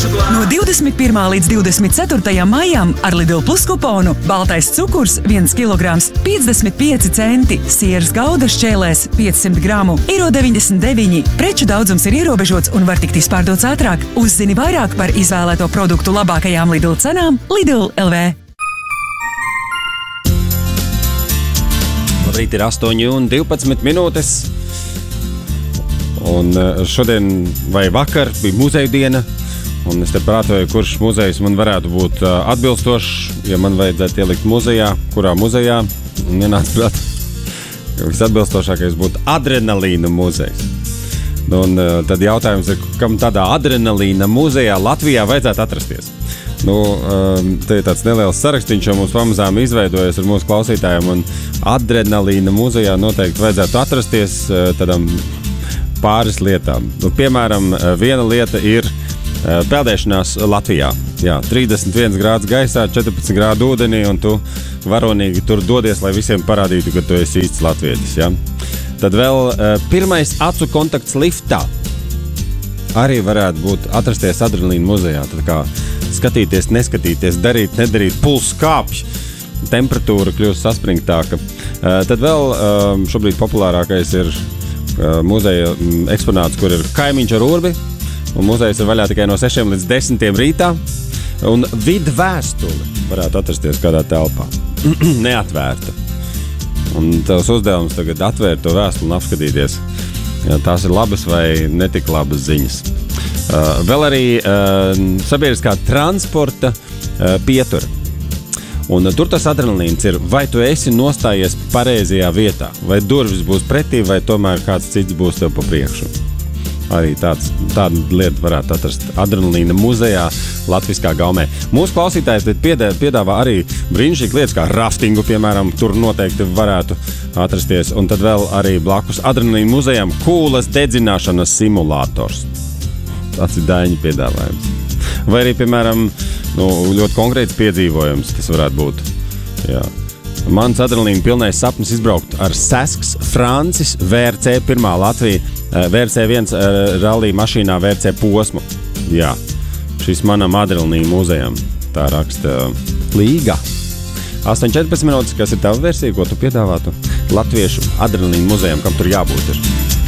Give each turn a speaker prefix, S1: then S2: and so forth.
S1: No 21. līdz 24. maijam ar Lidl Plus kuponu baltais cukurs 1 kg 55 centi, sieras gauda šķēlēs 500 gramu €1,99. Preču daudzums ir ierobežots un var tikt izpārdots ātrāk. Uzzini vairāk par izvēlēto produktu labākajām Lidl cenām Lidl LV.
S2: Labrīt, ir 8:12. Un šodien vai vakar bija muzeju diena. Un es te prātoju, kurš muzejs man varētu būt atbilstošs, ja man vajadzētu ielikt muzejā, kurā muzejā. Nenāca prāt, ka visatbilstošākais būtu adrenalīna muzejs. Un tad jautājums ir, kam tādā adrenalīna muzejā Latvijā vajadzētu atrasties? Te ir tāds neliels sarakstīns, jo mums pamazām izveidojas ar mūsu klausītājiem, un adrenalīna muzejā noteikti vajadzētu atrasties tādām pāris lietām. Piemēram, viena lieta ir peldēšanās Latvijā. Jā, 31 grāds gaisā, 14 grādu ūdenī, un tu varonīgi tur dodies, lai visiem parādītu, ka tu esi īsts latvietis. Ja? Tad vēl pirmais acu kontakts liftā arī varētu būt atrasties adrenalīna muzejā. Tad kā skatīties, neskatīties, darīt, nedarīt, pulss kāpj, temperatūra kļūst saspringtāka. Tad vēl šobrīd populārākais ir muzeja eksponāts, kur ir kaimiņš ar urbi, un muzejs ir vaļā tikai no 6 līdz 10 rītā, un vidu vēstuli varētu atrasties kādā telpā. Neatvērta. Un tavs uzdevums tagad atvērt to vēstuli un apskatīties, ja tās ir labas vai netik labas ziņas. Vēl arī sabiedriskā transporta pietura. Un tur tas adrenalīns ir, vai tu esi nostājies pareizajā vietā, vai durvis būs pretī, vai tomēr kāds cits būs tev pa priekšu. Arī tāda lieta varētu atrast adrenalīna muzejā latviskā gaumē. Mūsu klausītājs piedāvā arī brīnišķīgi lietas, kā raftingu, piemēram, tur noteikti varētu atrasties. Un tad vēl arī blakus adrenalīna muzejām kūlas dedzināšanas simulators. Tas ir Daiņa piedāvājums. Vai arī, piemēram, ļoti konkrēts piedzīvojums tas varētu būt. Jā. Mans adrenalīna pilnais sapnis izbraukt ar Sasks Francis VRC 1. Latvija VRC 1 rallija mašīnā VRC posmu. Jā, šis manam adrenalīna muzejam. Tā raksta Līga. 8:14, kas ir tava versija, ko tu piedāvātu latviešu adrenalīna muzejam, kam tur jābūt ir?